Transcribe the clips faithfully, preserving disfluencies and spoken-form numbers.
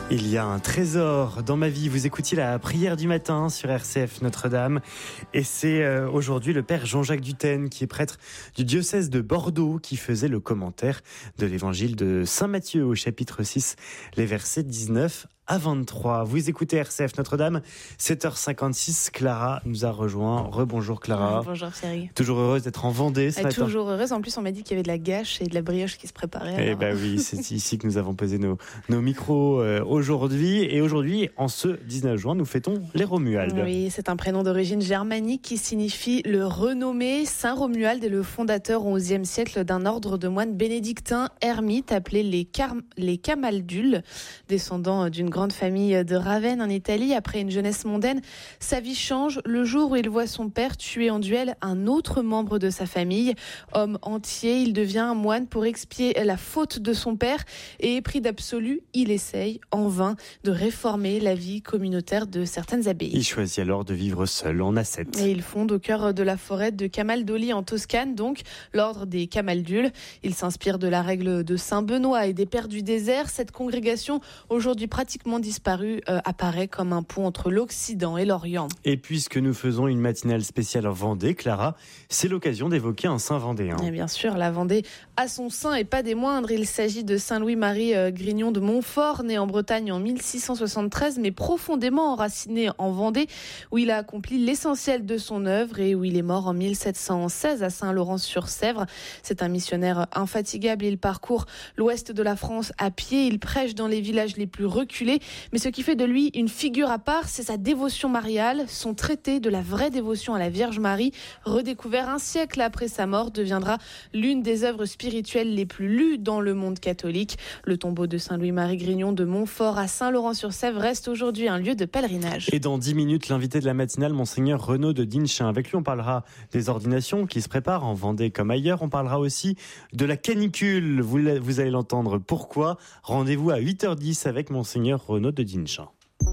Il y a un trésor dans ma vie. Vous écoutiez la prière du matin sur R C F Notre-Dame. Et c'est euh, aujourd'hui le père Jean-Jacques Dutène, qui est prêtre du diocèse de Bordeaux, qui faisait le commentaire de l'évangile de Saint Matthieu au chapitre six, les versets dix-neuf à vingt-trois. Vous écoutez R C F Notre-Dame, sept heures cinquante-six. Clara nous a rejoint. Rebonjour Clara. Bonjour Thierry. Toujours heureuse d'être en Vendée ce ah, matin. Toujours heureuse. En plus, on m'a dit qu'il y avait de la gâche et de la brioche qui se préparaient. Eh ben oui, c'est ici que nous avons posé nos, nos micros euh, aujourd'hui. Et aujourd'hui, en ce dix-neuf juin, nous fêtons les Romualdes. Oui, c'est un prénom d'origine germanique qui signifie le renommé. Saint Romuald est le fondateur au onzième siècle d'un ordre de moines bénédictins ermites appelés les, Car- les Camaldules, descendants d'une grande famille de Ravenne en Italie. Après une jeunesse mondaine, sa vie change le jour où il voit son père tuer en duel un autre membre de sa famille. Homme entier, il devient un moine pour expier la faute de son père et épris d'absolu, il essaye en vain de réformer la vie communautaire de certaines abbayes. Il choisit alors de vivre seul en ascète. Et il fonde au cœur de la forêt de Camaldoli en Toscane, donc l'ordre des Camaldules. Il s'inspire de la règle de Saint Benoît et des Pères du désert. Cette congrégation, aujourd'hui pratiquement disparue, euh, apparaît comme un pont entre l'Occident et l'Orient. Et puisque nous faisons une matinale spéciale en Vendée, Clara, c'est l'occasion d'évoquer un saint vendéen. Et bien sûr, la Vendée a son saint et pas des moindres. Il s'agit de Saint Louis-Marie euh, Grignon de Montfort, né en Bretagne en mille six cent soixante-treize, mais profondément enraciné en Vendée, où il a accompli l'essentiel de son œuvre et où il est mort en mille sept cent seize à Saint-Laurent-sur-Sèvre. C'est un missionnaire infatigable. Il parcourt l'ouest de la France à pied. Il prêche dans les villages les plus reculés. Mais ce qui fait de lui une figure à part, c'est sa dévotion mariale. Son traité de la vraie dévotion à la Vierge Marie, redécouvert un siècle après sa mort, deviendra l'une des œuvres spirituelles les plus lues dans le monde catholique. Le tombeau de Saint Louis-Marie Grignon de Montfort à Saint-Laurent-sur-Sèvre reste aujourd'hui un lieu de pèlerinage. Et dans dix minutes, l'invité de la matinale, Monseigneur Renaud de Dinchin. Avec lui, on parlera des ordinations qui se préparent en Vendée comme ailleurs. On parlera aussi de la canicule. Vous, vous allez l'entendre. Pourquoi ? Rendez-vous à huit heures dix avec Monseigneur Renaud de Dinchin.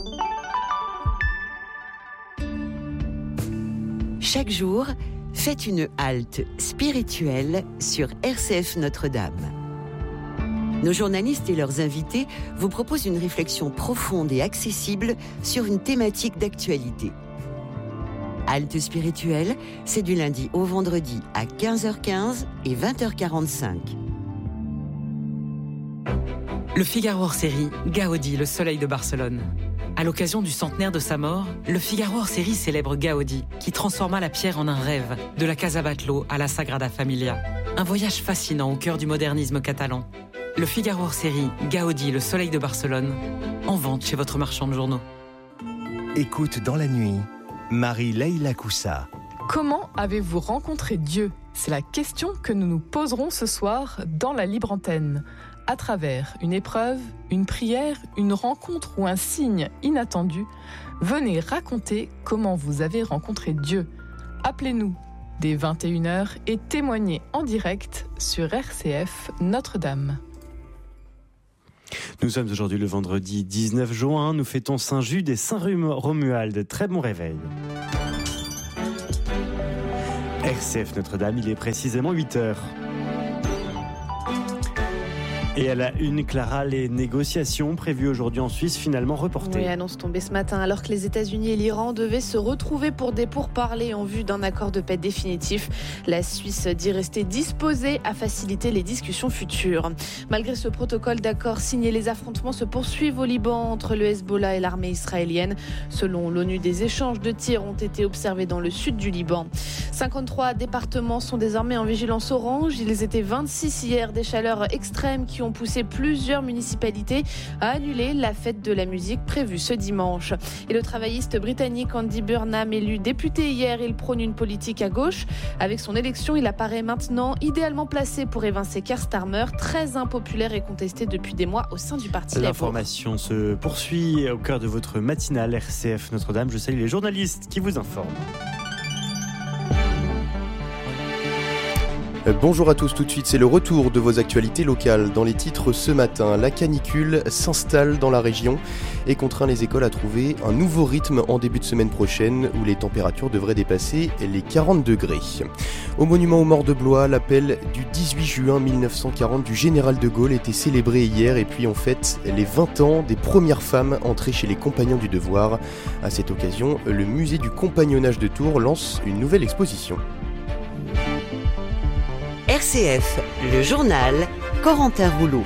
Chaque jour, faites une halte spirituelle sur R C F Notre-Dame. Nos journalistes et leurs invités vous proposent une réflexion profonde et accessible sur une thématique d'actualité. Halte spirituelle, c'est du lundi au vendredi à quinze heures quinze et vingt heures quarante-cinq. Le Figaro hors-série, Gaudi, le soleil de Barcelone. À l'occasion du centenaire de sa mort, le Figaro hors-série célèbre Gaudi, qui transforma la pierre en un rêve, de la Casa Batlló à la Sagrada Familia. Un voyage fascinant au cœur du modernisme catalan. Le Figaro hors-série, Gaudi, le soleil de Barcelone, en vente chez votre marchand de journaux. Écoute dans la nuit, Marie-Leila Coussa. Comment avez-vous rencontré Dieu ? C'est la question que nous nous poserons ce soir dans la Libre Antenne. À travers une épreuve, une prière, une rencontre ou un signe inattendu, venez raconter comment vous avez rencontré Dieu. Appelez-nous dès vingt et une heures et témoignez en direct sur R C F Notre-Dame. Nous sommes aujourd'hui le vendredi dix-neuf juin. Nous fêtons Saint Jude et Saint Romuald. Très bon réveil. R C F Notre-Dame, il est précisément huit heures. Et à la une, Clara, les négociations prévues aujourd'hui en Suisse, finalement reportées. Oui, annonce tombée ce matin, alors que les États-Unis et l'Iran devaient se retrouver pour des pourparlers en vue d'un accord de paix définitif. La Suisse dit rester disposée à faciliter les discussions futures. Malgré ce protocole d'accord signé, les affrontements se poursuivent au Liban entre le Hezbollah et l'armée israélienne. Selon l'ONU, des échanges de tirs ont été observés dans le sud du Liban. cinquante-trois départements sont désormais en vigilance orange. Ils étaient vingt-six hier, des chaleurs extrêmes qui ont ont poussé plusieurs municipalités à annuler la fête de la musique prévue ce dimanche. Et le travailliste britannique Andy Burnham, élu député hier, il prône une politique à gauche. Avec son élection, il apparaît maintenant idéalement placé pour évincer Keir Starmer, très impopulaire et contesté depuis des mois au sein du parti Labour. L'information se poursuit au cœur de votre matinale R C F Notre-Dame. Je salue les journalistes qui vous informent. Bonjour à tous, tout de suite c'est le retour de vos actualités locales. Dans les titres ce matin, la canicule s'installe dans la région et contraint les écoles à trouver un nouveau rythme en début de semaine prochaine où les températures devraient dépasser les quarante degrés. Au monument aux morts de Blois, l'appel du dix-huit juin mille neuf cent quarante du général de Gaulle était célébré hier et puis on fête les vingt ans des premières femmes entrées chez les Compagnons du Devoir. À cette occasion, le musée du compagnonnage de Tours lance une nouvelle exposition. R C F, le journal, Corentin Rouleau.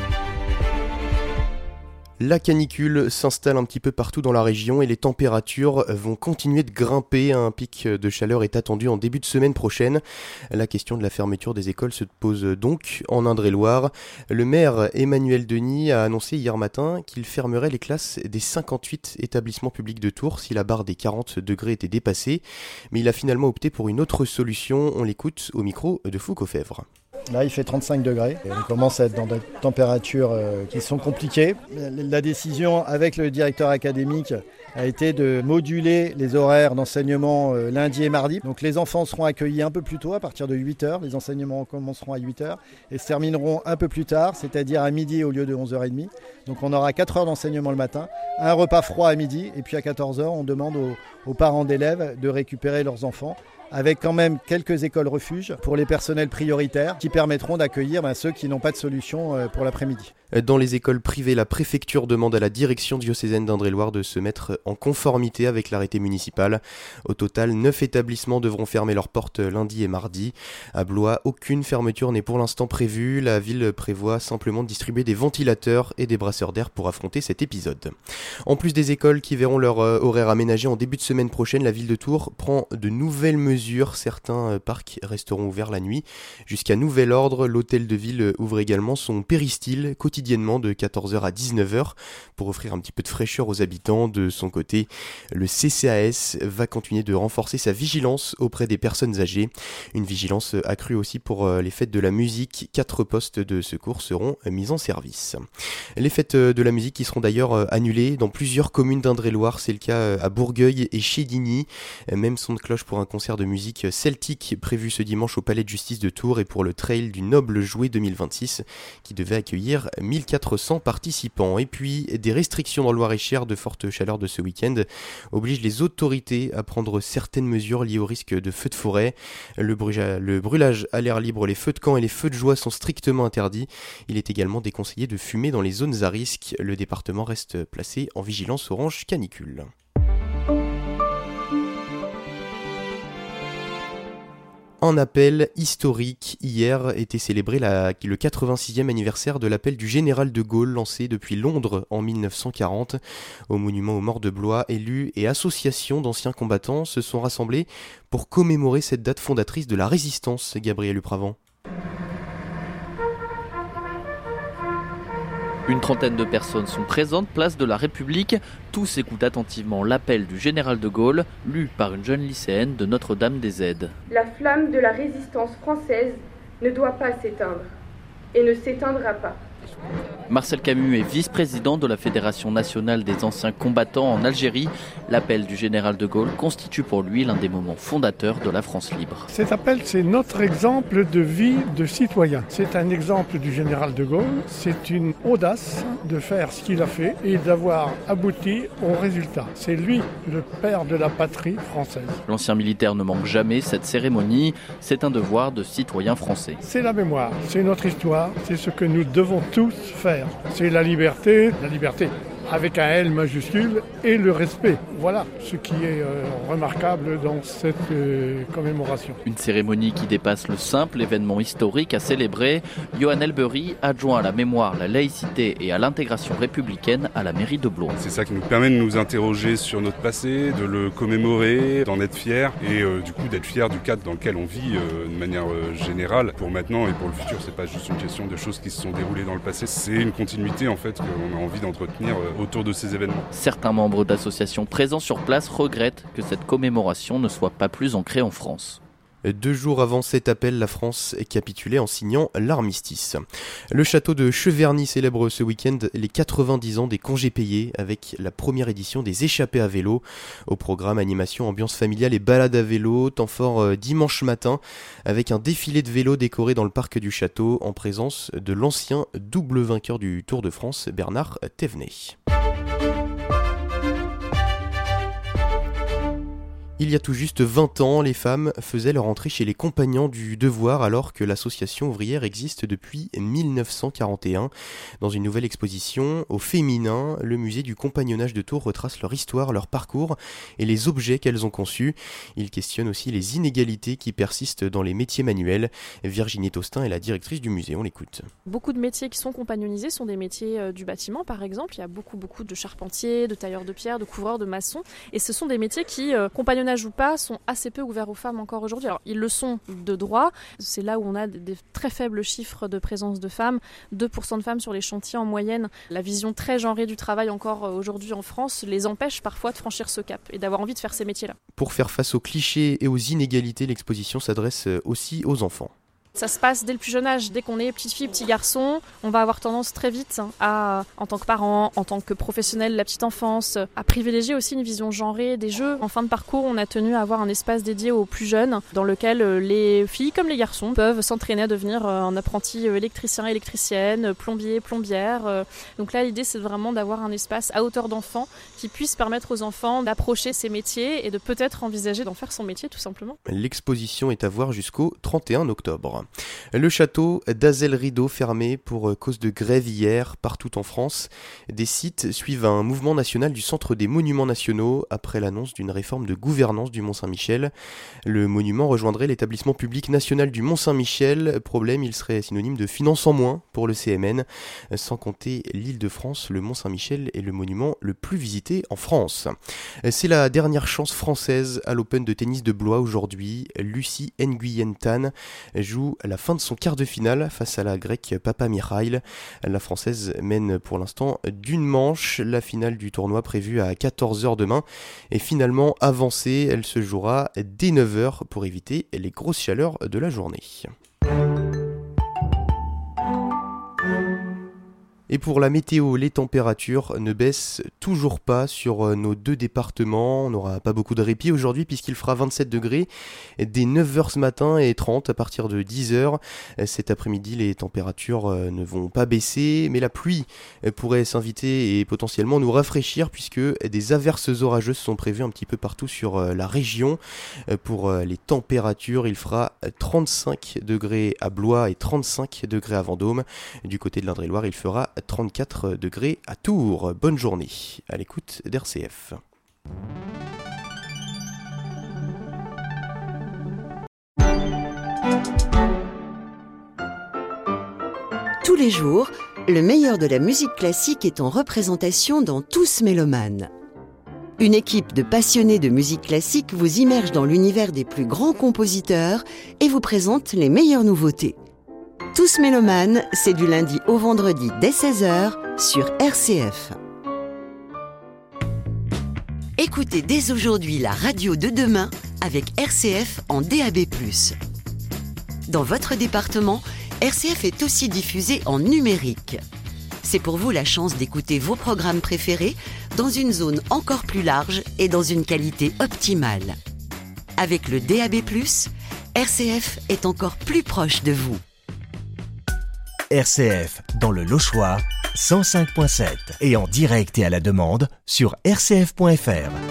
La canicule s'installe un petit peu partout dans la région et les températures vont continuer de grimper. Un pic de chaleur est attendu en début de semaine prochaine. La question de la fermeture des écoles se pose donc en Indre-et-Loire. Le maire Emmanuel Denis a annoncé hier matin qu'il fermerait les classes des cinquante-huit établissements publics de Tours si la barre des quarante degrés était dépassée. Mais il a finalement opté pour une autre solution. On l'écoute au micro de Foucault-Fèvre. Là, il fait trente-cinq degrés. Et on commence à être dans des températures euh, qui sont compliquées. La décision avec le directeur académique a été de moduler les horaires d'enseignement euh, lundi et mardi. Donc les enfants seront accueillis un peu plus tôt, à partir de huit heures. Les enseignements commenceront à huit heures et se termineront un peu plus tard, c'est-à-dire à midi au lieu de onze heures trente. Donc on aura quatre heures d'enseignement le matin, un repas froid à midi et puis à quatorze heures, on demande aux, aux parents d'élèves de récupérer leurs enfants, avec quand même quelques écoles refuges pour les personnels prioritaires qui permettront d'accueillir ben, ceux qui n'ont pas de solution pour l'après-midi. Dans les écoles privées, la préfecture demande à la direction diocésaine d'Indre-et-Loire de se mettre en conformité avec l'arrêté municipal. Au total, neuf établissements devront fermer leurs portes lundi et mardi. À Blois, aucune fermeture n'est pour l'instant prévue. La ville prévoit simplement de distribuer des ventilateurs et des brasseurs d'air pour affronter cet épisode. En plus des écoles qui verront leur horaire aménagé en début de semaine prochaine, la ville de Tours prend de nouvelles mesures. Certains parcs resteront ouverts la nuit. Jusqu'à nouvel ordre, l'hôtel de ville ouvre également son péristyle quotidien quotidiennement de quatorze heures à dix-neuf heures pour offrir un petit peu de fraîcheur aux habitants. De son côté, le C C A S va continuer de renforcer sa vigilance auprès des personnes âgées. Une vigilance accrue aussi pour les fêtes de la musique. Quatre postes de secours seront mis en service. Les fêtes de la musique qui seront d'ailleurs annulées dans plusieurs communes d'Indre-et-Loire. C'est le cas à Bourgueil et Chédigny. Même son de cloche pour un concert de musique celtique prévu ce dimanche au Palais de Justice de Tours et pour le Trail du Noble Jouet deux mille vingt-six qui devait accueillir mille quatre cents participants. Et puis, des restrictions dans le Loir-et-Cher de forte chaleur de ce week-end obligent les autorités à prendre certaines mesures liées au risque de feux de forêt. Le brûlage, le brûlage à l'air libre, les feux de camp et les feux de joie sont strictement interdits. Il est également déconseillé de fumer dans les zones à risque. Le département reste placé en vigilance orange canicule. Un appel historique. Hier était célébré la, le quatre-vingt-sixième anniversaire de l'appel du général de Gaulle lancé depuis Londres en mille neuf cent quarante. Au monument aux morts de Blois, élus et associations d'anciens combattants se sont rassemblés pour commémorer cette date fondatrice de la résistance. Gabriel Upravant. Une trentaine de personnes sont présentes, place de la République. Tous écoutent attentivement l'appel du général de Gaulle, lu par une jeune lycéenne de Notre-Dame-des-Aides. La flamme de la résistance française ne doit pas s'éteindre et ne s'éteindra pas. Marcel Camus est vice-président de la Fédération nationale des anciens combattants en Algérie. L'appel du général de Gaulle constitue pour lui l'un des moments fondateurs de la France libre. Cet appel, c'est notre exemple de vie de citoyen. C'est un exemple du général de Gaulle. C'est une audace de faire ce qu'il a fait et d'avoir abouti au résultat. C'est lui, le père de la patrie française. L'ancien militaire ne manque jamais cette cérémonie. C'est un devoir de citoyen français. C'est la mémoire, c'est notre histoire, c'est ce que nous devons tous faire. C'est la liberté, la liberté avec un L majuscule et le respect. Voilà ce qui est euh, remarquable dans cette euh, commémoration. Une cérémonie qui dépasse le simple événement historique à célébrer. Johan Elbery, adjoint à la mémoire, la laïcité et à l'intégration républicaine à la mairie de Blois. C'est ça qui nous permet de nous interroger sur notre passé, de le commémorer, d'en être fiers et euh, du coup d'être fiers du cadre dans lequel on vit euh, de manière euh, générale. Pour maintenant et pour le futur, c'est pas juste une question de choses qui se sont déroulées dans le passé, c'est une continuité en fait qu'on a envie d'entretenir euh, autour de ces événements. Certains membres d'associations présents sur place regrettent que cette commémoration ne soit pas plus ancrée en France. Deux jours avant cet appel, la France capitulait en signant l'armistice. Le château de Cheverny célèbre ce week-end les quatre-vingt-dix ans des congés payés avec la première édition des échappées à vélo. Au programme, animation, ambiance familiale et balade à vélo, temps fort dimanche matin avec un défilé de vélos décoré dans le parc du château en présence de l'ancien double vainqueur du Tour de France, Bernard Thévenet. Il y a tout juste vingt ans, les femmes faisaient leur entrée chez les Compagnons du Devoir alors que l'association ouvrière existe depuis mille neuf cent quarante et un. Dans une nouvelle exposition au féminin, le musée du compagnonnage de Tours retrace leur histoire, leur parcours et les objets qu'elles ont conçus. Il questionne aussi les inégalités qui persistent dans les métiers manuels. Virginie Taustin est la directrice du musée, on l'écoute. Beaucoup de métiers qui sont compagnonnisés sont des métiers euh, du bâtiment par exemple. Il y a beaucoup beaucoup de charpentiers, de tailleurs de pierre, de couvreurs, de maçons et ce sont des métiers qui, euh, compagnonnage ou pas, sont assez peu ouverts aux femmes encore aujourd'hui. Alors ils le sont de droit, c'est là où on a des très faibles chiffres de présence de femmes, deux pour cent de femmes sur les chantiers en moyenne. La vision très genrée du travail encore aujourd'hui en France les empêche parfois de franchir ce cap et d'avoir envie de faire ces métiers-là. Pour faire face aux clichés et aux inégalités, l'exposition s'adresse aussi aux enfants. Ça se passe dès le plus jeune âge, dès qu'on est petite fille, petit garçon, on va avoir tendance très vite à, en tant que parent, en tant que professionnel de la petite enfance, à privilégier aussi une vision genrée des jeux. En fin de parcours, on a tenu à avoir un espace dédié aux plus jeunes, dans lequel les filles comme les garçons peuvent s'entraîner à devenir un apprenti électricien, électricienne, plombier, plombière. Donc là, l'idée, c'est vraiment d'avoir un espace à hauteur d'enfant qui puisse permettre aux enfants d'approcher ces métiers et de peut-être envisager d'en faire son métier, tout simplement. L'exposition est à voir jusqu'au trente et un octobre. Le château d'Azel-Rideau fermé pour cause de grève hier partout en France. Des sites suivent un mouvement national du Centre des Monuments Nationaux après l'annonce d'une réforme de gouvernance du Mont-Saint-Michel. Le monument rejoindrait l'établissement public national du Mont-Saint-Michel. Problème, il serait synonyme de finances en moins pour le C M N. Sans compter l'Île-de-France, le Mont-Saint-Michel est le monument le plus visité en France. C'est la dernière chance française à l'Open de tennis de Blois aujourd'hui. Lucie Nguyen Tan joue à la fin de son quart de finale face à la grecque Papa Mihail. La française mène pour l'instant d'une manche. La finale du tournoi prévue à quatorze heures demain est finalement avancée. Elle se jouera dès neuf heures pour éviter les grosses chaleurs de la journée. Et pour la météo, les températures ne baissent toujours pas sur nos deux départements. On n'aura pas beaucoup de répit aujourd'hui puisqu'il fera vingt-sept degrés dès neuf heures ce matin et trente à partir de dix heures. Cet après-midi, les températures ne vont pas baisser, mais la pluie pourrait s'inviter et potentiellement nous rafraîchir puisque des averses orageuses sont prévues un petit peu partout sur la région. Pour les températures, il fera trente-cinq degrés à Blois et trente-cinq degrés à Vendôme. Du côté de l'Indre-et-Loire, il fera trente-quatre degrés à Tours. Bonne journée à l'écoute d'R C F. Tous les jours, le meilleur de la musique classique est en représentation dans Tous Mélomanes. Une équipe de passionnés de musique classique vous immerge dans l'univers des plus grands compositeurs et vous présente les meilleures nouveautés. Tous Mélomanes, c'est du lundi au vendredi dès seize heures sur R C F. Écoutez dès aujourd'hui la radio de demain avec R C F en D A B plus. Dans votre département, R C F est aussi diffusé en numérique. C'est pour vous la chance d'écouter vos programmes préférés dans une zone encore plus large et dans une qualité optimale. Avec le D A B plus, R C F est encore plus proche de vous. R C F dans le Lochois, cent cinq virgule sept et en direct et à la demande sur r c f point f r.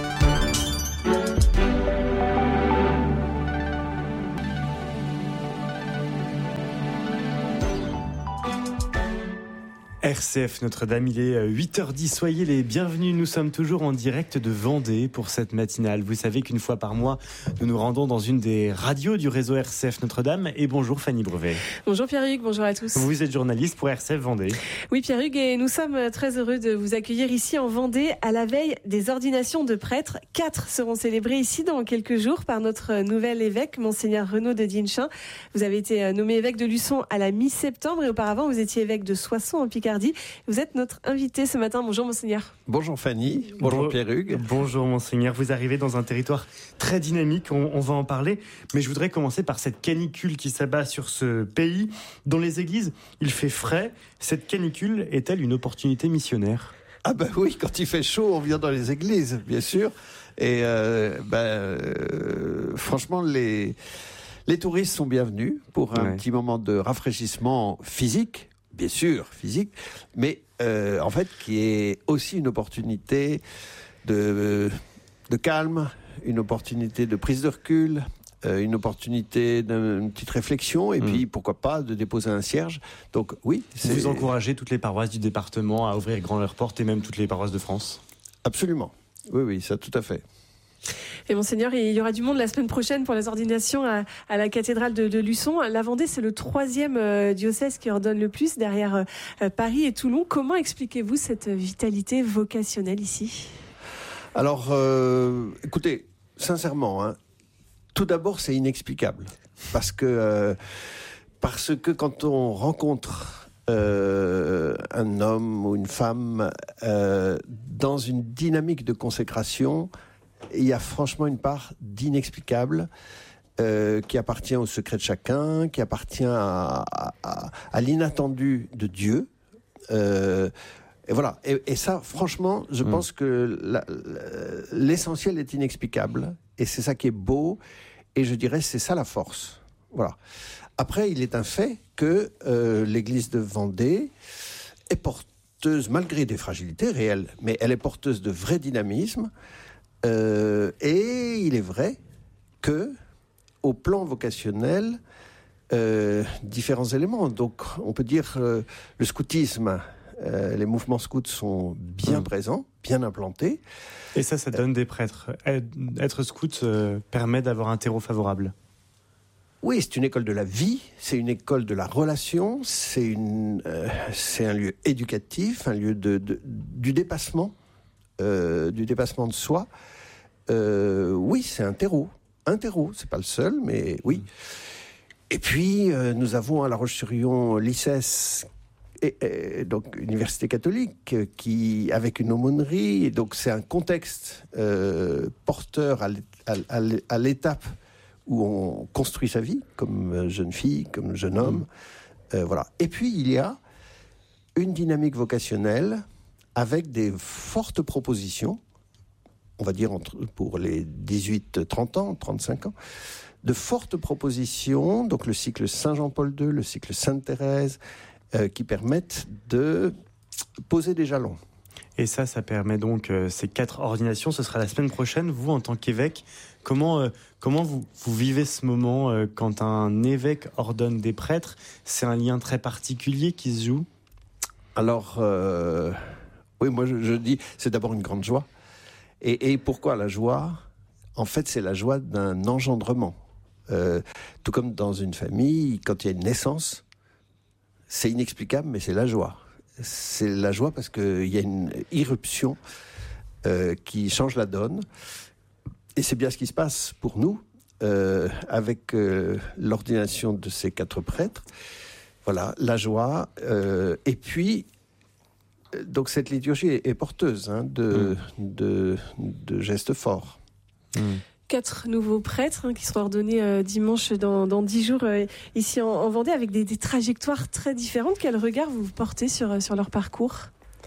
R C F Notre-Dame, il est huit heures dix, soyez les bienvenus, nous sommes toujours en direct de Vendée pour cette matinale. Vous savez qu'une fois par mois, nous nous rendons dans une des radios du réseau R C F Notre-Dame. Et bonjour Fanny Brevet. Bonjour Pierre-Hugues, bonjour à tous. Vous êtes journaliste pour R C F Vendée. Oui Pierre-Hugues, et nous sommes très heureux de vous accueillir ici en Vendée à la veille des ordinations de prêtres. Quatre seront célébrées ici dans quelques jours par notre nouvel évêque, Monseigneur Renaud de Dinchin. Vous avez été nommé évêque de Luçon à la mi-septembre et auparavant vous étiez évêque de Soissons en Picardie. samedi. Vous êtes notre invité ce matin. Bonjour Monseigneur. Bonjour Fanny, bonjour Bon, Pierre-Hugues. Bonjour Monseigneur, vous arrivez dans un territoire très dynamique, on, on va en parler, mais je voudrais commencer par cette canicule qui s'abat sur ce pays. Dans les églises, il fait frais. Cette canicule est-elle une opportunité missionnaire ? Ah ben oui, quand il fait chaud, on vient dans les églises, bien sûr. Et euh, ben, euh, franchement, les, les touristes sont bienvenus pour un ouais. petit moment de rafraîchissement physique, bien sûr, physique, mais euh, en fait qui est aussi une opportunité de, de calme, une opportunité de prise de recul, euh, une opportunité d'une petite réflexion, et mmh. puis pourquoi pas de déposer un cierge. Donc oui. C'est... Vous encouragez toutes les paroisses du département à ouvrir grand leurs portes, et même toutes les paroisses de France ? Absolument. Oui, oui, ça tout à fait. Et Monseigneur, il y aura du monde la semaine prochaine pour les ordinations à, à la cathédrale de, de Luçon. La Vendée, c'est le troisième euh, diocèse qui ordonne le plus, derrière euh, Paris et Toulon. Comment expliquez-vous cette vitalité vocationnelle ici ? Alors, euh, écoutez, sincèrement, hein, tout d'abord, c'est inexplicable. Parce que, euh, parce que quand on rencontre euh, un homme ou une femme euh, dans une dynamique de consécration, il y a franchement une part d'inexplicable euh, qui appartient au secret de chacun, qui appartient à, à, à l'inattendu de Dieu. Euh, et voilà. Et, et ça, franchement, je mmh. pense que la, la, l'essentiel est inexplicable. Et c'est ça qui est beau. Et je dirais, c'est ça la force. Voilà. Après, il est un fait que euh, l'église de Vendée est porteuse, malgré des fragilités réelles, mais elle est porteuse de vrai dynamisme. Euh, et il est vrai que, au plan vocationnel, euh, différents éléments. Donc, on peut dire euh, le scoutisme, euh, les mouvements scouts sont bien mmh. présents, bien implantés. Et ça, ça donne euh, des prêtres. Être scout euh, permet d'avoir un terreau favorable. Oui, c'est une école de la vie, c'est une école de la relation, c'est, une, euh, c'est un lieu éducatif, un lieu de, de, du dépassement. Euh, du dépassement de soi, euh, oui, c'est un terreau. Un terreau, c'est pas le seul, mais oui. Et puis, euh, nous avons à La Roche-sur-Yon l'I C E S, et, et, donc Université catholique, qui, avec une aumônerie, et donc c'est un contexte euh, porteur à, à, à l'étape où on construit sa vie, comme jeune fille, comme jeune homme. Mmh. Euh, voilà. Et puis, il y a une dynamique vocationnelle avec des fortes propositions, on va dire entre, pour les dix-huit trente ans, trente-cinq ans, de fortes propositions, donc le cycle Saint-Jean-Paul deux, le cycle Sainte-Thérèse, euh, qui permettent de poser des jalons. Et ça, ça permet donc euh, ces quatre ordinations, ce sera la semaine prochaine. Vous, en tant qu'évêque, comment, euh, comment vous, vous vivez ce moment euh, quand un évêque ordonne des prêtres ? C'est un lien très particulier qui se joue ? Alors... Euh... Oui, moi je, je dis, c'est d'abord une grande joie. Et, et pourquoi la joie ? En fait, c'est la joie d'un engendrement. Euh, tout comme dans une famille, quand il y a une naissance, c'est inexplicable, mais c'est la joie. C'est la joie parce qu'il y a une irruption euh, qui change la donne. Et c'est bien ce qui se passe pour nous, euh, avec euh, l'ordination de ces quatre prêtres. Voilà, la joie. Euh, et puis... Donc cette liturgie est, est porteuse hein, de, mmh. de, de gestes forts. Mmh. Quatre nouveaux prêtres hein, qui seront ordonnés euh, dimanche dans, dans dix jours euh, ici en, en Vendée avec des, des trajectoires très différentes. Quel regard vous portez sur, sur leur parcours ?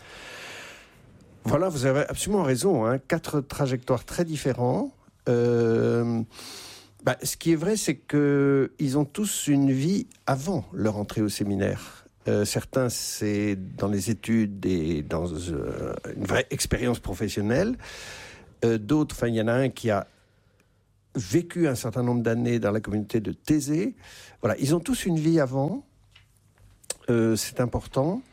Voilà, vous avez absolument raison. Hein, quatre trajectoires très différentes. Euh, bah, ce qui est vrai, c'est qu'ils ont tous une vie avant leur entrée au séminaire. Euh, certains, c'est dans les études et dans euh, une vraie expérience professionnelle. Euh, d'autres, enfin, il y en a un qui a vécu un certain nombre d'années dans la communauté de Thésée. Voilà, ils ont tous une vie avant. Euh, c'est important.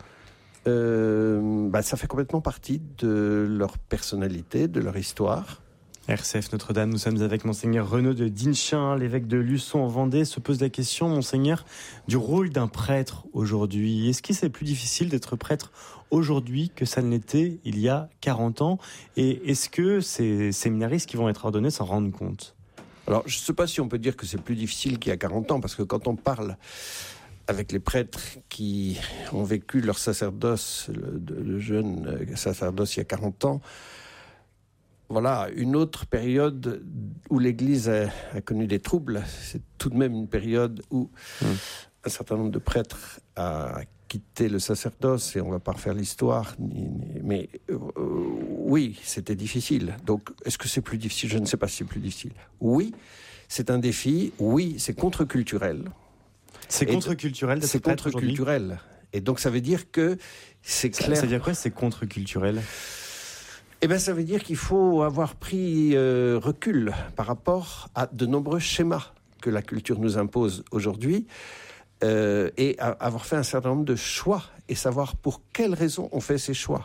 Euh, bah, ça fait complètement partie de leur personnalité, de leur histoire. R C F Notre-Dame, nous sommes avec Monseigneur Renaud de Dinchin, l'évêque de Luçon en Vendée. Se pose la question, Monseigneur, du rôle d'un prêtre aujourd'hui. Est-ce que c'est plus difficile d'être prêtre aujourd'hui que ça ne l'était il y a quarante ans ? Et est-ce que ces séminaristes qui vont être ordonnés s'en rendent compte ? Alors, je ne sais pas si on peut dire que c'est plus difficile qu'il y a quarante ans, parce que quand on parle avec les prêtres qui ont vécu leur sacerdoce, le, le jeune sacerdoce il y a quarante ans. Voilà, une autre période où l'Église a, a connu des troubles. C'est tout de même une période où mmh. un certain nombre de prêtres a quitté le sacerdoce, et on ne va pas refaire l'histoire, ni, ni, mais euh, oui, c'était difficile. Donc, est-ce que c'est plus difficile ? Je ne sais pas si c'est plus difficile. Oui, c'est un défi. Oui, c'est contre-culturel. C'est contre-culturel. C'est contre-culturel. Et donc, ça veut dire que c'est clair. Ça veut dire quoi, c'est contre-culturel ? Eh bien, ça veut dire qu'il faut avoir pris euh, recul par rapport à de nombreux schémas que la culture nous impose aujourd'hui, euh, et à, avoir fait un certain nombre de choix, et savoir pour quelles raisons on fait ces choix.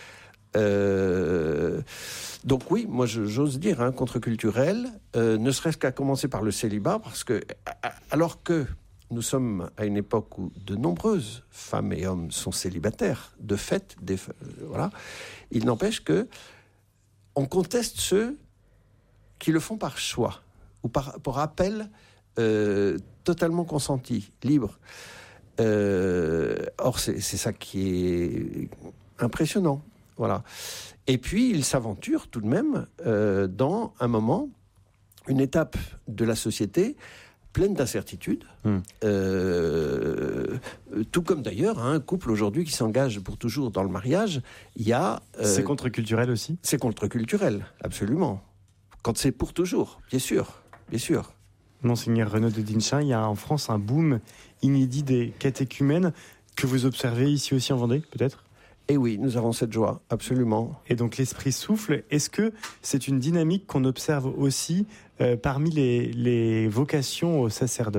Euh, donc oui, moi je, j'ose dire, hein, contre-culturel, euh, ne serait-ce qu'à commencer par le célibat, parce que, alors que nous sommes à une époque où de nombreuses femmes et hommes sont célibataires, de fait, des, euh, voilà, il n'empêche que on conteste ceux qui le font par choix, ou par, par appel euh, totalement consenti, libre. Euh, or, c'est, c'est ça qui est impressionnant. Voilà. Et puis, il s'aventure tout de même euh, dans un moment, une étape de la société pleine d'incertitudes, mmh. euh, tout comme d'ailleurs hein, un couple aujourd'hui qui s'engage pour toujours dans le mariage, il y a... Euh, c'est contre-culturel aussi ? C'est contre-culturel, absolument. Quand c'est pour toujours, bien sûr, bien sûr. Monseigneur Renaud de Dinchin, il y a en France un boom inédit des catéchumènes que vous observez ici aussi en Vendée, peut-être ? Eh oui, nous avons cette joie, absolument. Et donc l'esprit souffle, est-ce que c'est une dynamique qu'on observe aussi euh, parmi les, les vocations au sacerdoce ?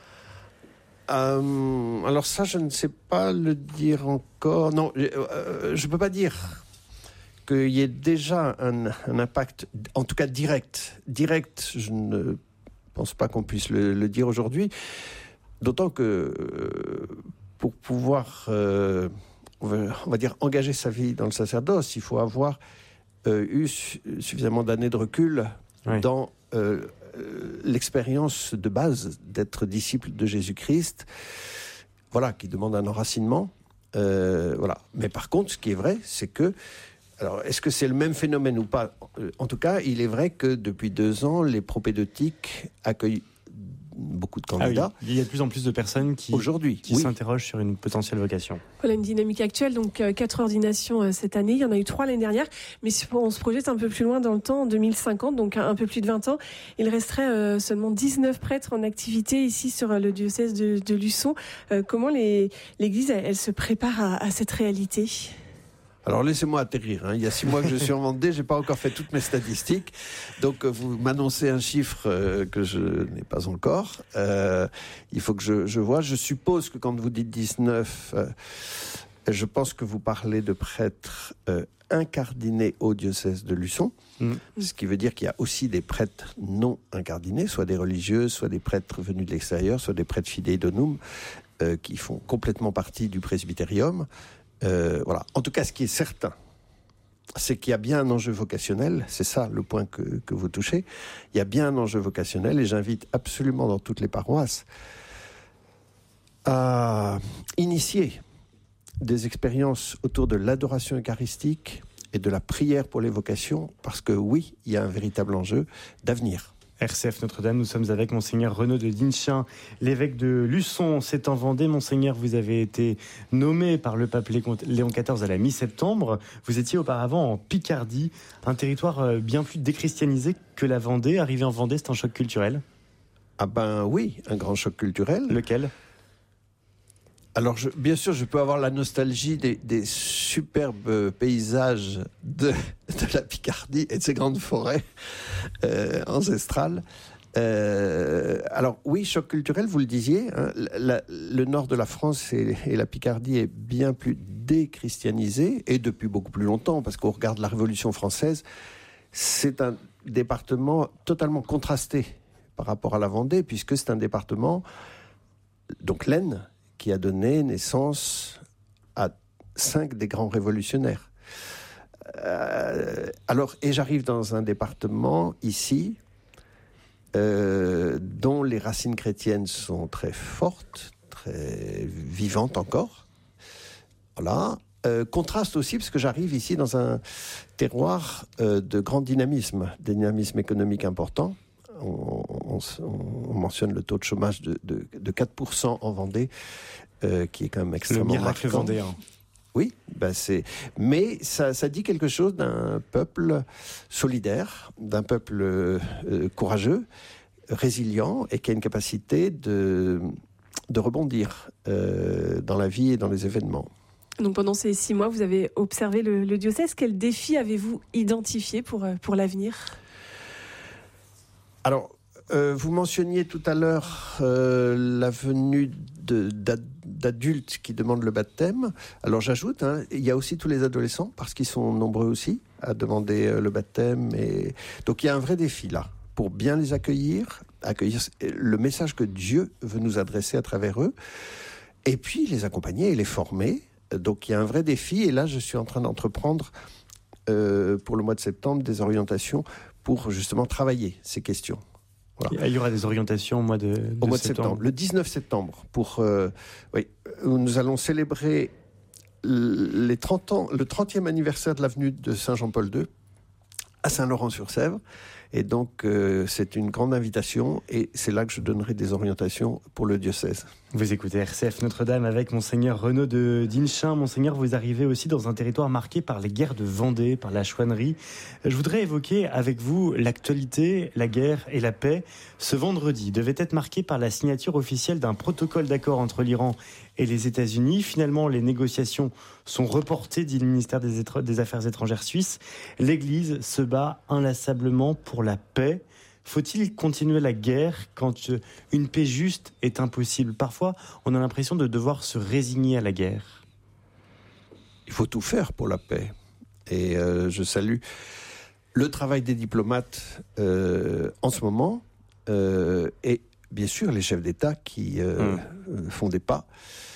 euh, Alors ça, je ne sais pas le dire encore. Non, euh, je ne peux pas dire qu'il y ait déjà un, un impact, en tout cas direct. Direct, je ne pense pas qu'on puisse le, le dire aujourd'hui. D'autant que euh, pour pouvoir... Euh, on va dire, engager sa vie dans le sacerdoce, il faut avoir euh, eu su- suffisamment d'années de recul oui. dans euh, l'expérience de base d'être disciple de Jésus-Christ, voilà, qui demande un enracinement. Euh, voilà. Mais par contre, ce qui est vrai, c'est que, alors, est-ce que c'est le même phénomène ou pas ? En tout cas, il est vrai que depuis deux ans, les propédeutiques accueillent beaucoup de candidats. Ah oui. Il y a de plus en plus de personnes qui, Aujourd'hui, qui oui. s'interrogent sur une potentielle vocation. Voilà une dynamique actuelle, donc euh, quatre ordinations euh, cette année, il y en a eu trois l'année dernière, mais si on se projette un peu plus loin dans le temps, en deux mille cinquante, donc un, un peu plus de vingt ans, il resterait euh, seulement dix-neuf prêtres en activité ici sur euh, le diocèse de, de Luçon. Euh, comment les, l'Église, elle, elle se prépare à, à cette réalité ? Alors laissez-moi atterrir, hein. Il y a six mois que je suis en Vendée, j'ai pas encore fait toutes mes statistiques, donc vous m'annoncez un chiffre euh, que je n'ai pas encore. Euh, il faut que je, je vois. Je suppose que quand vous dites dix-neuf, euh, je pense que vous parlez de prêtres euh, incardinés au diocèse de Luçon, mmh. ce qui veut dire qu'il y a aussi des prêtres non incardinés, soit des religieux, soit des prêtres venus de l'extérieur, soit des prêtres fidei donum, euh, qui font complètement partie du presbytérium. Euh, voilà. En tout cas, ce qui est certain, c'est qu'il y a bien un enjeu vocationnel. C'est ça le point que, que vous touchez. Il y a bien un enjeu vocationnel, et j'invite absolument dans toutes les paroisses à initier des expériences autour de l'adoration eucharistique et de la prière pour les vocations, parce que oui, il y a un véritable enjeu d'avenir. R C F Notre-Dame, nous sommes avec Monseigneur Renaud de Dinchin, l'évêque de Luçon. C'est en Vendée. Monseigneur, vous avez été nommé par le pape Léon quatorze à la mi-septembre. Vous étiez auparavant en Picardie, un territoire bien plus déchristianisé que la Vendée. Arrivé en Vendée, c'est un choc culturel ? Ah ben oui, un grand choc culturel. Lequel ? Alors, je, bien sûr, je peux avoir la nostalgie des, des superbes paysages de, de la Picardie et de ces grandes forêts euh, ancestrales. Euh, alors, oui, choc culturel, vous le disiez. Hein, la, le nord de la France et, et la Picardie est bien plus déchristianisé, et depuis beaucoup plus longtemps, parce qu'on regarde la Révolution française, c'est un département totalement contrasté par rapport à la Vendée, puisque c'est un département, donc l'Aisne, qui a donné naissance à cinq des grands révolutionnaires. Euh, alors, et j'arrive dans un département, ici, euh, dont les racines chrétiennes sont très fortes, très vivante encore. Voilà. Euh, contraste aussi, parce que j'arrive ici dans un terroir euh, de grand dynamisme, dynamisme économique important. On, on, on mentionne le taux de chômage de, de, de quatre pour cent en Vendée, euh, qui est quand même extrêmement marquant. Le miracle marquant. vendéen. Oui, ben c'est. Mais ça, ça dit quelque chose d'un peuple solidaire, d'un peuple euh, courageux, résilient et qui a une capacité de, de rebondir euh, dans la vie et dans les événements. Donc pendant ces six mois, vous avez observé le, le diocèse. Quels défis avez-vous identifiés pour, pour l'avenir ? Alors, euh, vous mentionniez tout à l'heure euh, la venue de, d'ad, d'adultes qui demandent le baptême. Alors j'ajoute, hein, il y a aussi tous les adolescents, parce qu'ils sont nombreux aussi à demander euh, le baptême. Et... Donc il y a un vrai défi là, pour bien les accueillir, accueillir le message que Dieu veut nous adresser à travers eux, et puis les accompagner et les former. Donc il y a un vrai défi, et là je suis en train d'entreprendre euh, pour le mois de septembre des orientations pour justement travailler ces questions. Voilà. Il y aura des orientations au mois de, de au mois de septembre. septembre, le dix-neuf septembre, pour euh, oui, nous allons célébrer les trente ans, le trentième anniversaire de l'avenue de Saint-Jean-Paul deux à Saint-Laurent-sur-Sèvre. Et donc, euh, c'est une grande invitation, et c'est là que je donnerai des orientations pour le diocèse. Vous écoutez R C F Notre-Dame avec Monseigneur Renaud de Dinchin. Monseigneur, vous arrivez aussi dans un territoire marqué par les guerres de Vendée, par la chouannerie. Je voudrais évoquer avec vous l'actualité, la guerre et la paix. Ce vendredi devait être marqué par la signature officielle d'un protocole d'accord entre l'Iran et les États-Unis. Finalement, les négociations sont reportées, dit le ministère des, Étra- des Affaires étrangères suisse. L'Église se bat inlassablement pour la paix. Faut-il continuer la guerre quand une paix juste est impossible ? Parfois, on a l'impression de devoir se résigner à la guerre. Il faut tout faire pour la paix. Et euh, je salue le travail des diplomates euh, en ce moment, euh, et bien sûr les chefs d'État qui euh, mmh. font des pas.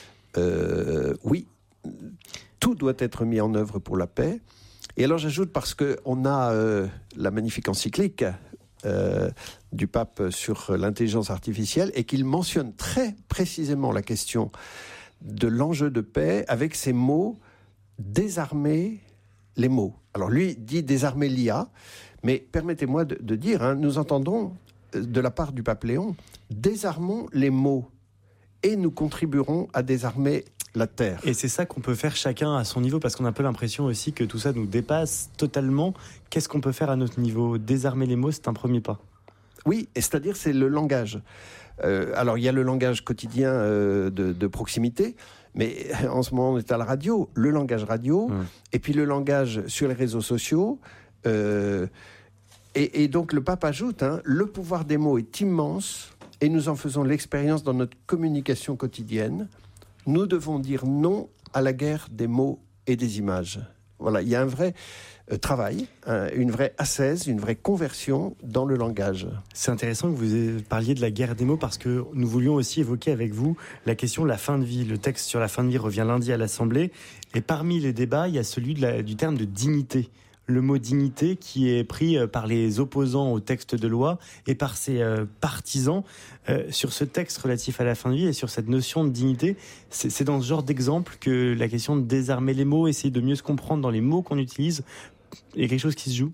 Euh, oui, tout doit être mis en œuvre pour la paix. Et alors j'ajoute, parce qu'on a euh, la magnifique encyclique euh, du pape sur l'intelligence artificielle, et qu'il mentionne très précisément la question de l'enjeu de paix avec ces mots « désarmer les mots ». Alors lui dit « désarmer l'I A », mais permettez-moi de, de dire, hein, nous entendons de la part du pape Léon « désarmons les mots et nous contribuerons à désarmer la terre ». Et c'est ça qu'on peut faire chacun à son niveau, parce qu'on a un peu l'impression aussi que tout ça nous dépasse totalement. Qu'est-ce qu'on peut faire à notre niveau ? Désarmer les mots, c'est un premier pas. Oui, et c'est-à-dire c'est le langage. Euh, alors il y a le langage quotidien euh, de, de proximité, mais en ce moment on est à la radio, le langage radio, mmh. et puis le langage sur les réseaux sociaux. Euh, et, et donc le pape ajoute, hein, le pouvoir des mots est immense, et nous en faisons l'expérience dans notre communication quotidienne. Nous devons dire non à la guerre des mots et des images. Voilà, il y a un vrai euh, travail, hein, une vraie ascèse, une vraie conversion dans le langage. C'est intéressant que vous parliez de la guerre des mots, parce que nous voulions aussi évoquer avec vous la question de la fin de vie. Le texte sur la fin de vie revient lundi à l'Assemblée, et parmi les débats, il y a celui de la, du terme de dignité. Le mot dignité qui est pris par les opposants au texte de loi et par ses euh, partisans. Euh, sur ce texte relatif à la fin de vie et sur cette notion de dignité, c'est, c'est dans ce genre d'exemple que la question de désarmer les mots, essayer de mieux se comprendre dans les mots qu'on utilise, il y a quelque chose qui se joue ?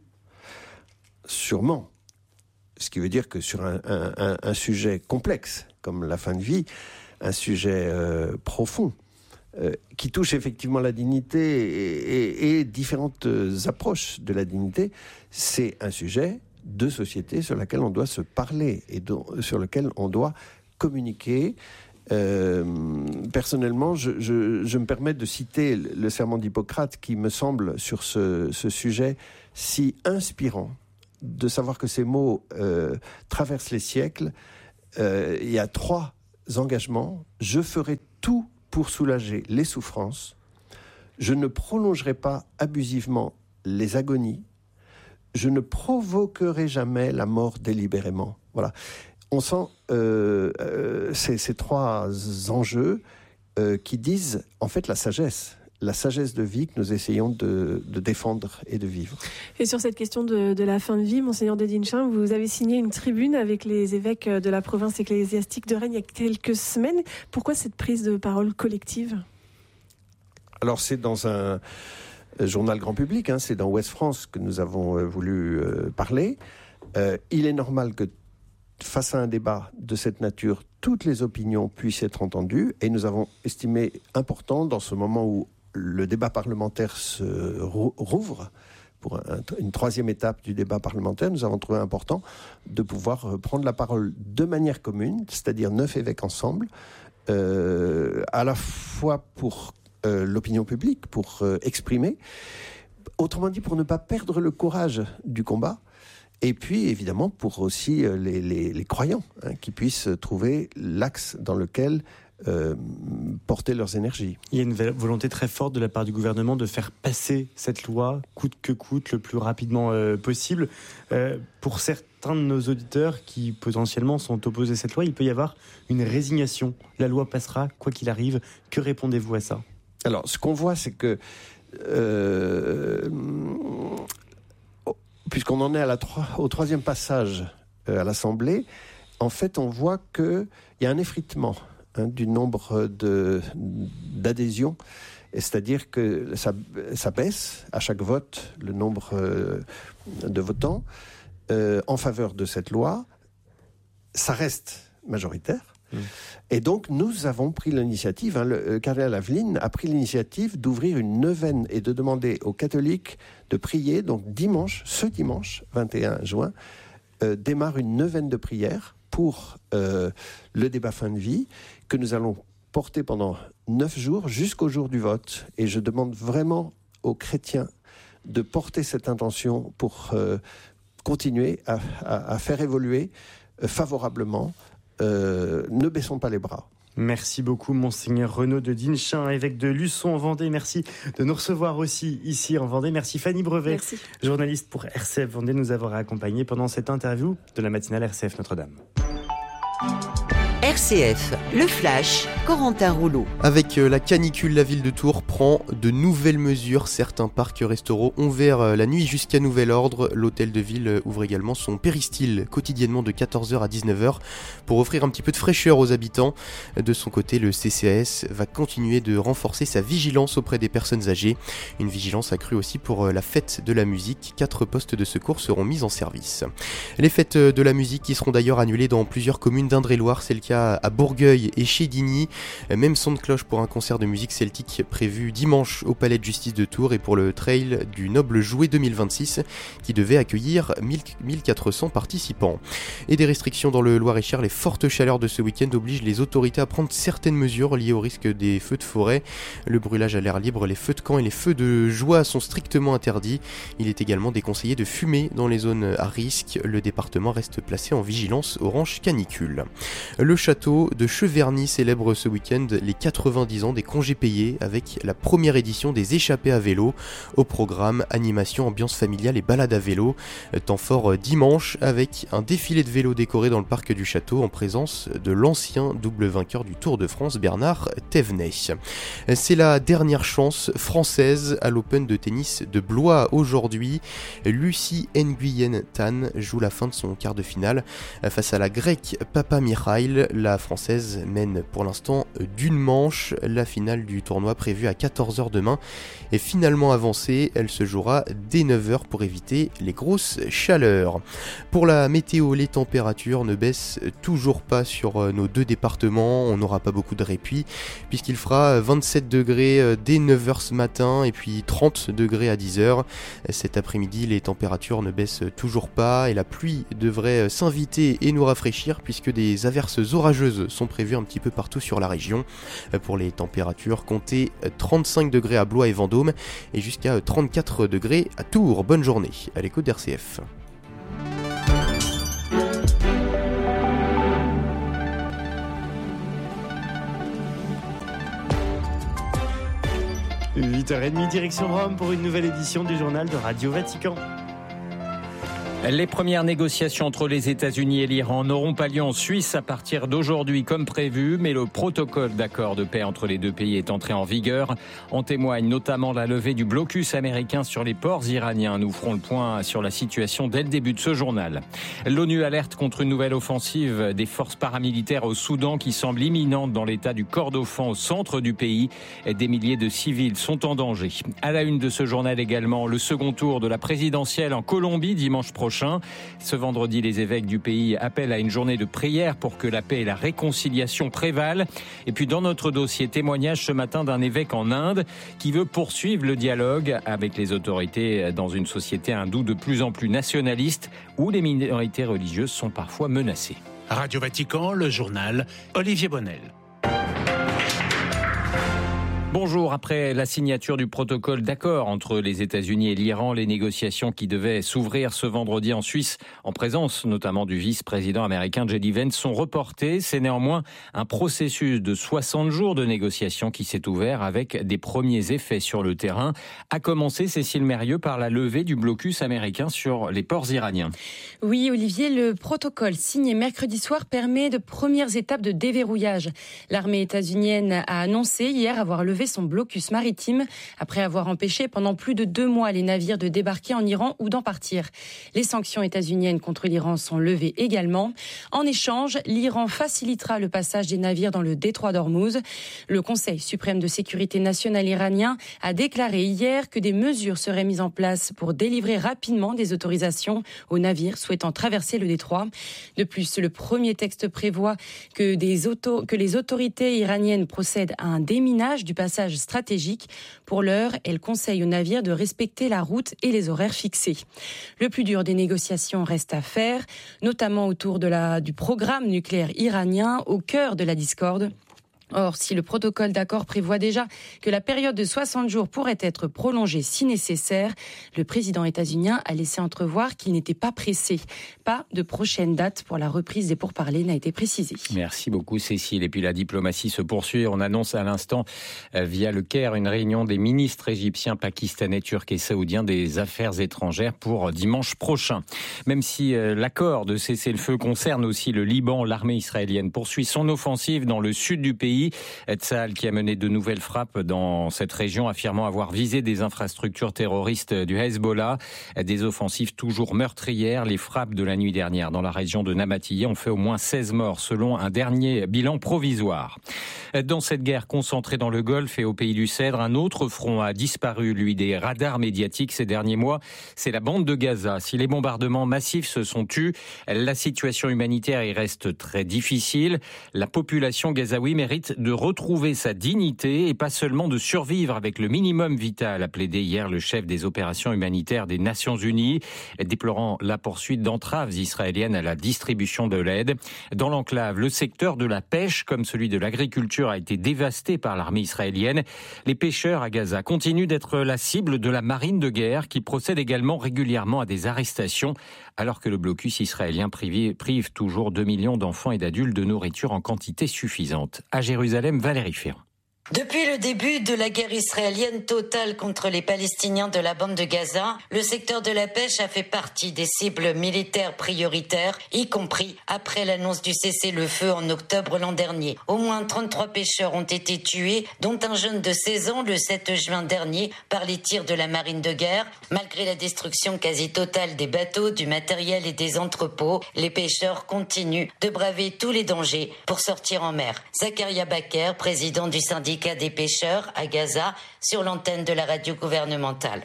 Sûrement. Ce qui veut dire que sur un, un, un sujet complexe comme la fin de vie, un sujet euh, profond, Euh, qui touche effectivement la dignité et, et, et différentes approches de la dignité, c'est un sujet de société sur lequel on doit se parler et do, sur lequel on doit communiquer. Euh, personnellement, je, je, je me permets de citer le serment d'Hippocrate qui me semble sur ce, ce sujet si inspirant, de savoir que ces mots euh, traversent les siècles. Euh, il y a trois engagements. Je ferai tout pour soulager les souffrances, je ne prolongerai pas abusivement les agonies, je ne provoquerai jamais la mort délibérément. Voilà. On sent euh, euh, ces, ces trois enjeux euh, qui disent en fait la sagesse la sagesse de vie que nous essayons de, de défendre et de vivre. Et sur cette question de, de la fin de vie, Monseigneur de Dinchin, vous avez signé une tribune avec les évêques de la province ecclésiastique de Rennes il y a quelques semaines. Pourquoi cette prise de parole collective ? Alors c'est dans un journal grand public, hein, c'est dans Ouest France que nous avons euh, voulu euh, parler. Euh, il est normal que face à un débat de cette nature, toutes les opinions puissent être entendues, et nous avons estimé important dans ce moment où le débat parlementaire se rouvre, pour un, une troisième étape du débat parlementaire, nous avons trouvé important de pouvoir prendre la parole de manière commune, c'est-à-dire neuf évêques ensemble, euh, à la fois pour euh, l'opinion publique, pour euh, exprimer, autrement dit pour ne pas perdre le courage du combat, et puis évidemment pour aussi euh, les, les, les croyants, hein, qui puissent trouver l'axe dans lequel Euh, porter leurs énergies. Il y a une volonté très forte de la part du gouvernement de faire passer cette loi coûte que coûte le plus rapidement euh, possible. Euh, pour certains de nos auditeurs qui potentiellement sont opposés à cette loi, il peut y avoir une résignation. La loi passera quoi qu'il arrive. Que répondez-vous à ça ? Alors, ce qu'on voit, c'est que euh, puisqu'on en est à la tro- au troisième passage euh, à l'Assemblée, en fait, on voit qu'il y a un effritement Hein, du nombre de, d'adhésions, et c'est-à-dire que ça, ça baisse à chaque vote le nombre euh, de votants euh, en faveur de cette loi. Ça reste majoritaire. Mmh. Et donc nous avons pris l'initiative, hein, le, le cardinal Aveline a pris l'initiative d'ouvrir une neuvaine et de demander aux catholiques de prier. Donc dimanche, ce dimanche vingt et un juin, euh, démarre une neuvaine de prières pour euh, le débat fin de vie, que nous allons porter pendant neuf jours jusqu'au jour du vote. Et je demande vraiment aux chrétiens de porter cette intention pour euh, continuer à, à, à faire évoluer euh, favorablement. Euh, ne baissons pas les bras. Merci beaucoup, Monseigneur Renaud de Dinchin, évêque de Luçon en Vendée. Merci de nous recevoir aussi ici en Vendée. Merci Fanny Brevet, Merci. journaliste pour R C F Vendée, nous avoir accompagnés pendant cette interview de la matinale R C F Notre-Dame. R C F, le flash, Corentin Rouleau. Avec la canicule, la ville de Tours prend de nouvelles mesures. Certains parcs restaurants ont ouvert la nuit jusqu'à nouvel ordre. L'hôtel de ville ouvre également son péristyle quotidiennement de quatorze heures à dix-neuf heures pour offrir un petit peu de fraîcheur aux habitants. De son côté, le C C A S va continuer de renforcer sa vigilance auprès des personnes âgées. Une vigilance accrue aussi pour la fête de la musique. Quatre postes de secours seront mis en service. Les fêtes de la musique qui seront d'ailleurs annulées dans plusieurs communes d'Indre-et-Loire. C'est le cas à Bourgueil et chez Digny. Même son de cloche pour un concert de musique celtique prévu dimanche au Palais de Justice de Tours et pour le Trail du Noble Jouet deux mille vingt-six qui devait accueillir mille quatre cents participants. Et des restrictions dans le Loir-et-Cher. Les fortes chaleurs de ce week-end obligent les autorités à prendre certaines mesures liées au risque des feux de forêt. Le brûlage à l'air libre, les feux de camp et les feux de joie sont strictement interdits. Il est également déconseillé de fumer dans les zones à risque. Le département reste placé en vigilance orange canicule. Le château de Cheverny célèbre ce week-end les quatre-vingt-dix ans des congés payés avec la première édition des échappées à vélo. Au programme, animation, ambiance familiale et balade à vélo. Temps fort dimanche avec un défilé de vélos décoré dans le parc du château en présence de l'ancien double vainqueur du Tour de France, Bernard Thévenet. C'est la dernière chance française à l'Open de tennis de Blois aujourd'hui. Lucie Nguyen Tan joue la fin de son quart de finale face à la grecque Papa Mikhail. La française mène pour l'instant d'une manche. La finale du tournoi prévue à quatorze heures demain est finalement avancée. Elle se jouera dès neuf heures pour éviter les grosses chaleurs. Pour la météo, les températures ne baissent toujours pas sur nos deux départements. On n'aura pas beaucoup de répit puisqu'il fera vingt-sept degrés dès neuf heures ce matin et puis trente degrés à dix heures. Cet après-midi, les températures ne baissent toujours pas et la pluie devrait s'inviter et nous rafraîchir puisque des averses orageuses sont prévues un petit peu partout sur la région. Pour les températures, comptez trente-cinq degrés à Blois et Vendôme et jusqu'à trente-quatre degrés à Tours. Bonne journée à l'écoute d'R C F. huit heures trente, direction Rome pour une nouvelle édition du journal de Radio Vatican. Les premières négociations entre les États-Unis et l'Iran n'auront pas lieu en Suisse à partir d'aujourd'hui comme prévu, mais le protocole d'accord de paix entre les deux pays est entré en vigueur. En témoigne notamment la levée du blocus américain sur les ports iraniens. Nous ferons le point sur la situation dès le début de ce journal. L'ONU alerte contre une nouvelle offensive des forces paramilitaires au Soudan qui semble imminente dans l'état du Kordofan au centre du pays. Des milliers de civils sont en danger. À la une de ce journal également, le second tour de la présidentielle en Colombie dimanche prochain. Ce vendredi, les évêques du pays appellent à une journée de prière pour que la paix et la réconciliation prévalent. Et puis dans notre dossier, témoignage ce matin d'un évêque en Inde qui veut poursuivre le dialogue avec les autorités dans une société hindoue de plus en plus nationaliste où les minorités religieuses sont parfois menacées. Radio Vatican, le journal Olivier Bonnel. Bonjour. Après la signature du protocole d'accord entre les États-Unis et l'Iran, les négociations qui devaient s'ouvrir ce vendredi en Suisse, en présence notamment du vice-président américain J D Vance, sont reportées. C'est néanmoins un processus de soixante jours de négociations qui s'est ouvert avec des premiers effets sur le terrain. A commencer, Cécile Mérieux, par la levée du blocus américain sur les ports iraniens. Oui, Olivier, le protocole signé mercredi soir permet de premières étapes de déverrouillage. L'armée états-unienne a annoncé hier avoir levé son blocus maritime après avoir empêché pendant plus de deux mois les navires de débarquer en Iran ou d'en partir. Les sanctions états-uniennes contre l'Iran sont levées également. En échange, l'Iran facilitera le passage des navires dans le détroit d'Ormuz. Le Conseil suprême de sécurité nationale iranien a déclaré hier que des mesures seraient mises en place pour délivrer rapidement des autorisations aux navires souhaitant traverser le détroit. De plus, le premier texte prévoit que, des auto, que les autorités iraniennes procèdent à un déminage du passage stratégique. Pour l'heure, elle conseille aux navires de respecter la route et les horaires fixés. Le plus dur des négociations reste à faire, notamment autour de la, du programme nucléaire iranien au cœur de la discorde. Or, si le protocole d'accord prévoit déjà que la période de soixante jours pourrait être prolongée si nécessaire, le président états-unien a laissé entrevoir qu'il n'était pas pressé. Pas de prochaine date pour la reprise des pourparlers n'a été précisée. Merci beaucoup Cécile. Et puis la diplomatie se poursuit. On annonce à l'instant euh, via le Caire une réunion des ministres égyptiens, pakistanais, turcs et saoudiens des affaires étrangères pour dimanche prochain. Même si euh, l'accord de cessez-le-feu concerne aussi le Liban, l'armée israélienne poursuit son offensive dans le sud du pays. Tzahal qui a mené de nouvelles frappes dans cette région, affirmant avoir visé des infrastructures terroristes du Hezbollah. Des offensives toujours meurtrières. Les frappes de la nuit dernière dans la région de Namatiyeh ont fait au moins seize morts selon un dernier bilan provisoire. Dans cette guerre concentrée dans le Golfe et au pays du Cèdre, un autre front a disparu, lui des radars médiatiques ces derniers mois. C'est la bande de Gaza. Si les bombardements massifs se sont tus, la situation humanitaire y reste très difficile. La population gazaoui mérite de retrouver sa dignité et pas seulement de survivre avec le minimum vital, a plaidé hier le chef des opérations humanitaires des Nations Unies, déplorant la poursuite d'entraves israéliennes à la distribution de l'aide. Dans l'enclave, le secteur de la pêche, comme celui de l'agriculture, a été dévasté par l'armée israélienne. Les pêcheurs à Gaza continuent d'être la cible de la marine de guerre qui procède également régulièrement à des arrestations, alors que le blocus israélien prive, prive toujours deux millions d'enfants et d'adultes de nourriture en quantité suffisante. À Jérusalem, Valérie Ferrand. Depuis le début de la guerre israélienne totale contre les Palestiniens de la bande de Gaza, le secteur de la pêche a fait partie des cibles militaires prioritaires, y compris après l'annonce du cessez-le-feu en octobre l'an dernier. Au moins trente-trois pêcheurs ont été tués, dont un jeune de seize ans le sept juin dernier par les tirs de la marine de guerre. Malgré la destruction quasi totale des bateaux, du matériel et des entrepôts, les pêcheurs continuent de braver tous les dangers pour sortir en mer. Zakaria Baker, président du syndicat des pêcheurs à Gaza, sur l'antenne de la radio gouvernementale.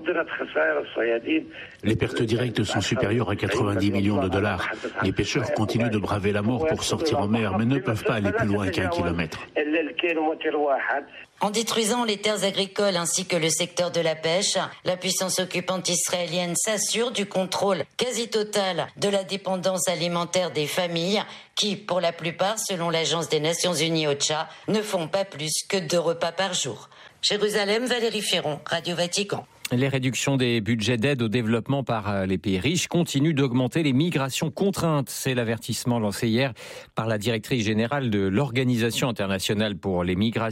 Les pertes directes sont supérieures à quatre-vingt-dix millions de dollars. Les pêcheurs continuent de braver la mort pour sortir en mer, mais ne peuvent pas aller plus loin qu'un kilomètre. En détruisant les terres agricoles ainsi que le secteur de la pêche, la puissance occupante israélienne s'assure du contrôle quasi total de la dépendance alimentaire des familles qui, pour la plupart, selon l'agence des Nations Unies OCHA, ne font pas plus que deux repas par jour. Jérusalem, Valérie Ferron, Radio Vatican. Les réductions des budgets d'aide au développement par les pays riches continuent d'augmenter les migrations contraintes. C'est l'avertissement lancé hier par la directrice générale de l'Organisation internationale pour les migrations.